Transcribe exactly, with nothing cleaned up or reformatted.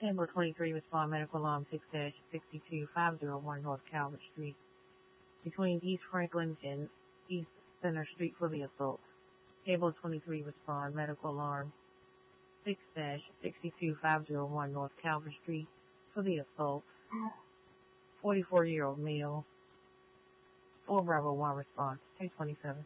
Amber twenty-three, respond medical alarm six six two five zero one North Calvert Street, between East Franklin and East Center Street for the assault. Table twenty-three, respond medical alarm six six two five zero one North Calvert Street for the assault. forty-four-year-old male. four Bravo one response, two twenty-seven.